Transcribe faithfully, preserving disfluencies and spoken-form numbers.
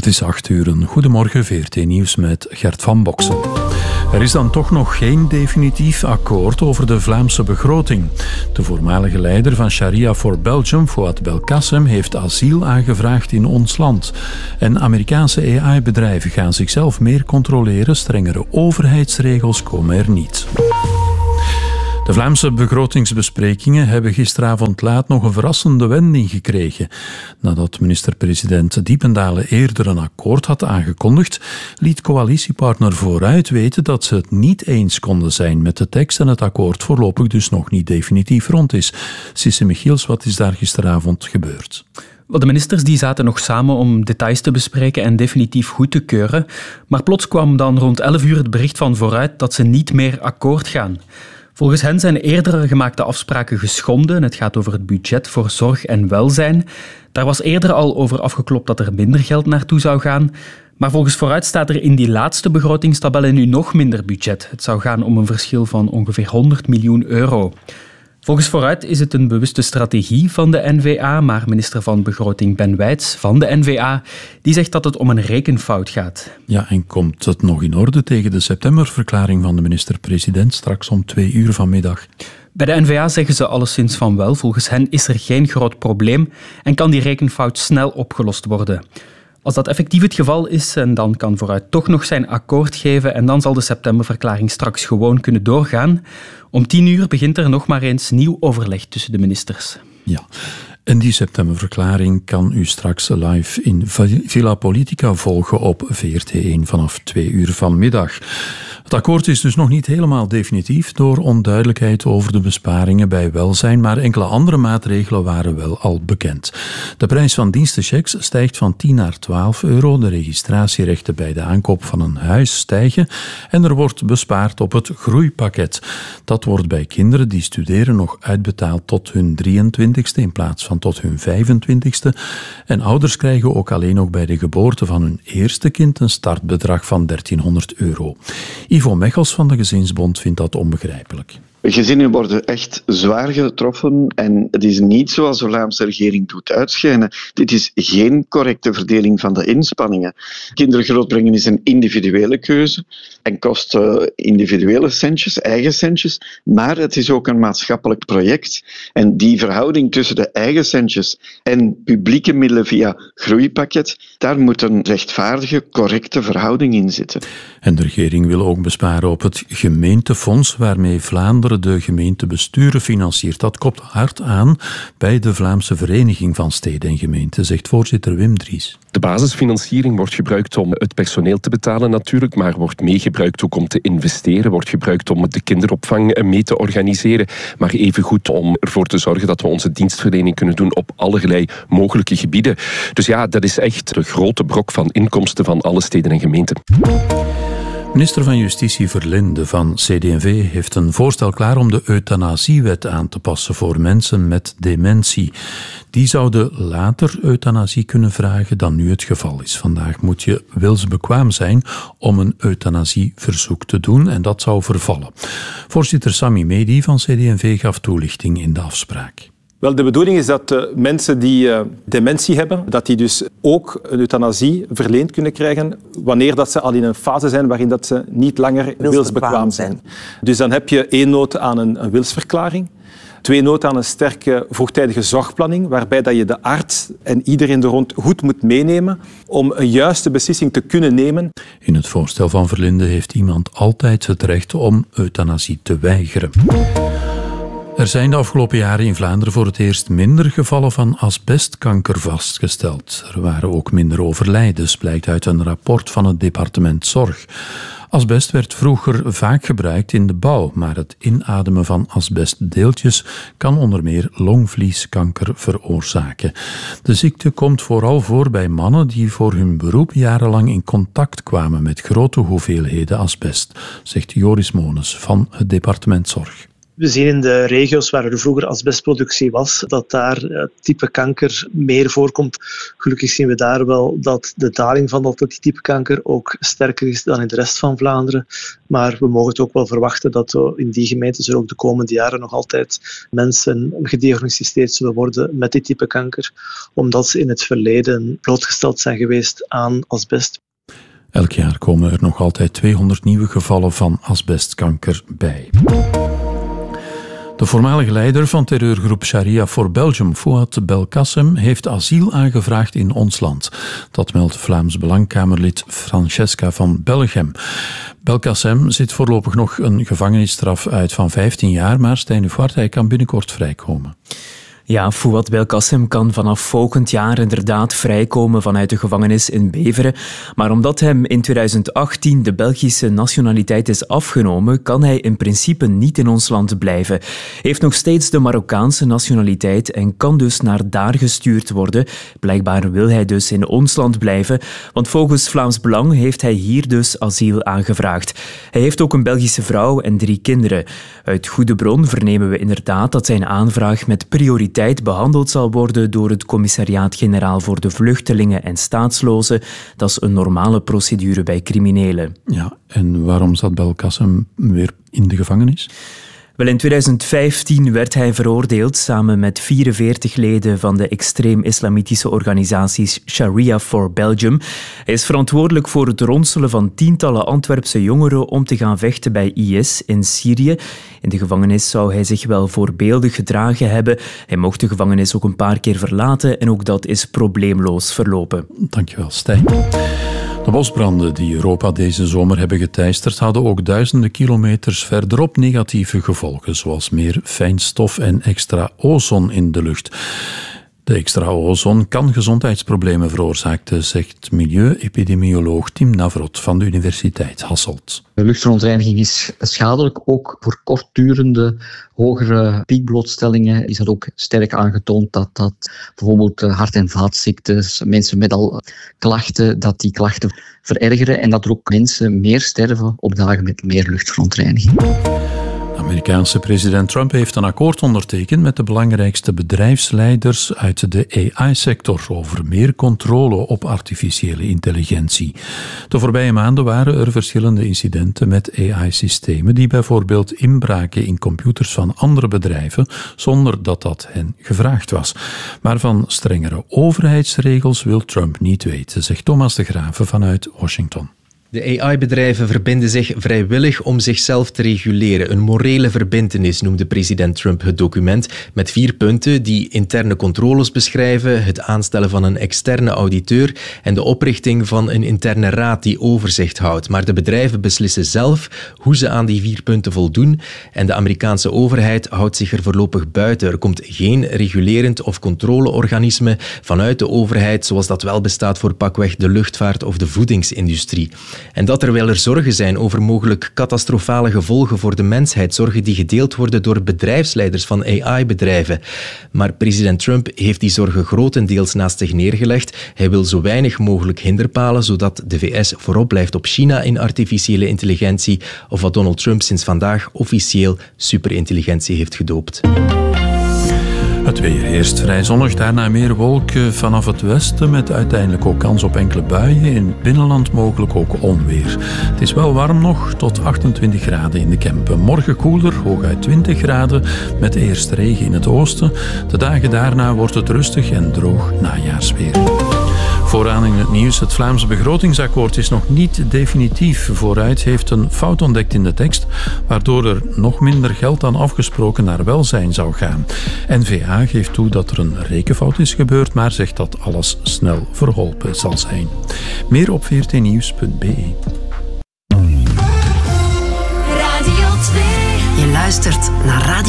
Het is acht uur. Een goedemorgen, V R T Nieuws met Gert van Boksen. Er is dan toch nog geen definitief akkoord over de Vlaamse begroting. De voormalige leider van Sharia for Belgium, Fouad Belkacem, heeft asiel aangevraagd in ons land. En Amerikaanse A I-bedrijven gaan zichzelf meer controleren. Strengere overheidsregels komen er niet. De Vlaamse begrotingsbesprekingen hebben gisteravond laat nog een verrassende wending gekregen. Nadat minister-president Diependale eerder een akkoord had aangekondigd, liet coalitiepartner Vooruit weten dat ze het niet eens konden zijn met de tekst en het akkoord voorlopig dus nog niet definitief rond is. Sisse Michiels, wat is daar gisteravond gebeurd? De ministers die zaten nog samen om details te bespreken en definitief goed te keuren. Maar plots kwam dan rond elf uur het bericht van Vooruit dat ze niet meer akkoord gaan. Volgens hen zijn eerdere gemaakte afspraken geschonden. Het gaat over het budget voor zorg en welzijn. Daar was eerder al over afgeklopt dat er minder geld naartoe zou gaan. Maar volgens Vooruit staat er in die laatste begrotingstabellen nu nog minder budget. Het zou gaan om een verschil van ongeveer honderd miljoen euro. Volgens Vooruit is het een bewuste strategie van de N V A, maar minister van Begroting Ben Wijts van de N V A die zegt dat het om een rekenfout gaat. Ja, en komt het nog in orde tegen de septemberverklaring van de minister-president straks om twee uur vanmiddag? Bij de N V A zeggen ze alleszins van wel. Volgens hen is er geen groot probleem en kan die rekenfout snel opgelost worden. Als dat effectief het geval is, en dan kan Vooruit toch nog zijn akkoord geven en dan zal de septemberverklaring straks gewoon kunnen doorgaan. Om tien uur begint er nog maar eens nieuw overleg tussen de ministers. Ja, en die septemberverklaring kan u straks live in Villa Politica volgen op V R T één vanaf twee uur vanmiddag. Het akkoord is dus nog niet helemaal definitief door onduidelijkheid over de besparingen bij welzijn, maar enkele andere maatregelen waren wel al bekend. De prijs van dienstenchecks stijgt van tien naar twaalf euro, de registratierechten bij de aankoop van een huis stijgen en er wordt bespaard op het groeipakket. Dat wordt bij kinderen die studeren nog uitbetaald tot hun drieëntwintigste in plaats van tot hun vijfentwintigste. En ouders krijgen ook alleen nog bij de geboorte van hun eerste kind een startbedrag van dertienhonderd euro. Ivo Mechels van de Gezinsbond vindt dat onbegrijpelijk. Gezinnen worden echt zwaar getroffen en het is niet zoals de Vlaamse regering doet uitschijnen. Dit is geen correcte verdeling van de inspanningen. Kinderen grootbrengen is een individuele keuze en kost uh, individuele centjes, eigen centjes, maar het is ook een maatschappelijk project. En die verhouding tussen de eigen centjes en publieke middelen via groeipakket, daar moet een rechtvaardige, correcte verhouding in zitten. En de regering wil ook besparen op het gemeentefonds waarmee Vlaanderen de gemeentebesturen financiert. Dat kopt hard aan bij de Vlaamse Vereniging van Steden en Gemeenten, zegt voorzitter Wim Dries. De basisfinanciering wordt gebruikt om het personeel te betalen natuurlijk, maar wordt meegebruikt ook om te investeren, wordt gebruikt om de kinderopvang mee te organiseren, maar evengoed om ervoor te zorgen dat we onze dienstverlening kunnen doen op allerlei mogelijke gebieden. Dus ja, dat is echt de grote brok van inkomsten van alle steden en gemeenten. Minister van Justitie Verlinde van C D en V heeft een voorstel klaar om de euthanasiewet aan te passen voor mensen met dementie. Die zouden later euthanasie kunnen vragen dan nu het geval is. Vandaag moet je wilsbekwaam zijn om een euthanasieverzoek te doen en dat zou vervallen. Voorzitter Sami Mehdi van C D en V gaf toelichting in de afspraak. Wel, de bedoeling is dat uh, mensen die uh, dementie hebben, dat die dus ook een euthanasie verleend kunnen krijgen wanneer dat ze al in een fase zijn waarin dat ze niet langer wilsbekwaam zijn. Dus dan heb je één nood aan een, een wilsverklaring, twee nood aan een sterke vroegtijdige zorgplanning, waarbij dat je de arts en iedereen er rond goed moet meenemen om een juiste beslissing te kunnen nemen. In het voorstel van Verlinde heeft iemand altijd het recht om euthanasie te weigeren. Er zijn de afgelopen jaren in Vlaanderen voor het eerst minder gevallen van asbestkanker vastgesteld. Er waren ook minder overlijdens, blijkt uit een rapport van het departement Zorg. Asbest werd vroeger vaak gebruikt in de bouw, maar het inademen van asbestdeeltjes kan onder meer longvlieskanker veroorzaken. De ziekte komt vooral voor bij mannen die voor hun beroep jarenlang in contact kwamen met grote hoeveelheden asbest, zegt Joris Mones van het departement Zorg. We zien in de regio's waar er vroeger asbestproductie was, dat daar het type kanker meer voorkomt. Gelukkig zien we daar wel dat de daling van dat type kanker ook sterker is dan in de rest van Vlaanderen. Maar we mogen het ook wel verwachten dat in die gemeentes er ook de komende jaren nog altijd mensen gediagnosticeerd zullen worden met dit type kanker, omdat ze in het verleden blootgesteld zijn geweest aan asbest. Elk jaar komen er nog altijd tweehonderd nieuwe gevallen van asbestkanker bij. De voormalige leider van terreurgroep Sharia for Belgium, Fouad Belkacem, heeft asiel aangevraagd in ons land. Dat meldt Vlaams Belang-Kamerlid Francesca van Bellegem. Belkacem zit voorlopig nog een gevangenisstraf uit van vijftien jaar, maar Stijn Ufwart, hij kan binnenkort vrijkomen. Ja, Fouad Belkacem kan vanaf volgend jaar inderdaad vrijkomen vanuit de gevangenis in Beveren. Maar omdat hem in tweeduizend achttien de Belgische nationaliteit is afgenomen, kan hij in principe niet in ons land blijven. Hij heeft nog steeds de Marokkaanse nationaliteit en kan dus naar daar gestuurd worden. Blijkbaar wil hij dus in ons land blijven, want volgens Vlaams Belang heeft hij hier dus asiel aangevraagd. Hij heeft ook een Belgische vrouw en drie kinderen. Uit goede bron vernemen we inderdaad dat zijn aanvraag met prioriteit behandeld zal worden door het Commissariaat-Generaal voor de Vluchtelingen en Staatslozen. Dat is een normale procedure bij criminelen. Ja, en waarom zat Belkacem weer in de gevangenis? Wel, in tweeduizend vijftien werd hij veroordeeld samen met vierenveertig leden van de extreem-islamitische organisatie Sharia for Belgium. Hij is verantwoordelijk voor het ronselen van tientallen Antwerpse jongeren om te gaan vechten bij I S in Syrië. In de gevangenis zou hij zich wel voorbeeldig gedragen hebben. Hij mocht de gevangenis ook een paar keer verlaten en ook dat is probleemloos verlopen. Dankjewel, Stijn. De bosbranden die Europa deze zomer hebben geteisterd hadden ook duizenden kilometers verderop negatieve gevolgen, zoals meer fijnstof en extra ozon in de lucht. De extra ozon kan gezondheidsproblemen veroorzaken, zegt milieuepidemioloog Tim Navrot van de Universiteit Hasselt. De luchtverontreiniging is schadelijk, ook voor kortdurende, hogere piekblootstellingen is dat ook sterk aangetoond dat dat bijvoorbeeld hart- en vaatziektes, mensen met al klachten, dat die klachten verergeren en dat er ook mensen meer sterven op dagen met meer luchtverontreiniging. De Amerikaanse president Trump heeft een akkoord ondertekend met de belangrijkste bedrijfsleiders uit de A I-sector over meer controle op artificiële intelligentie. De voorbije maanden waren er verschillende incidenten met A I-systemen die bijvoorbeeld inbraken in computers van andere bedrijven zonder dat dat hen gevraagd was. Maar van strengere overheidsregels wil Trump niet weten, zegt Thomas de Graeve vanuit Washington. De A I-bedrijven verbinden zich vrijwillig om zichzelf te reguleren. Een morele verbintenis noemde president Trump het document met vier punten die interne controles beschrijven, het aanstellen van een externe auditeur en de oprichting van een interne raad die overzicht houdt. Maar de bedrijven beslissen zelf hoe ze aan die vier punten voldoen en de Amerikaanse overheid houdt zich er voorlopig buiten. Er komt geen regulerend of controleorganisme vanuit de overheid zoals dat wel bestaat voor pakweg de luchtvaart of de voedingsindustrie. En dat terwijl er zorgen zijn over mogelijk catastrofale gevolgen voor de mensheid, zorgen die gedeeld worden door bedrijfsleiders van A I-bedrijven. Maar president Trump heeft die zorgen grotendeels naast zich neergelegd. Hij wil zo weinig mogelijk hinderpalen, zodat de V S voorop blijft op China in artificiële intelligentie, of wat Donald Trump sinds vandaag officieel superintelligentie heeft gedoopt. Het weer eerst vrij zonnig, daarna meer wolken vanaf het westen met uiteindelijk ook kans op enkele buien. In het binnenland mogelijk ook onweer. Het is wel warm nog, tot achtentwintig graden in de Kempen. Morgen koeler, hooguit twintig graden, met eerst regen in het oosten. De dagen daarna wordt het rustig en droog najaarsweer. Vooraan in het nieuws, het Vlaamse begrotingsakkoord is nog niet definitief. Vooruit heeft een fout ontdekt in de tekst, waardoor er nog minder geld dan afgesproken naar welzijn zou gaan. N V A geeft toe dat er een rekenfout is gebeurd, maar zegt dat alles snel verholpen zal zijn. Meer op v r t nieuws punt b e. Radio twee. Je luistert naar Radio